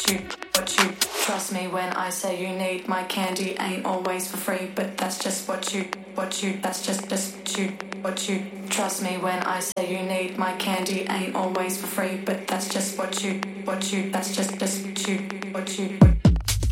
what you. Trust me when I say you need my candy. Ain't always for free, but that's just what you. That's just what you. Trust me when I say you need my candy. Ain't always for free, but that's just what you. That's just what you.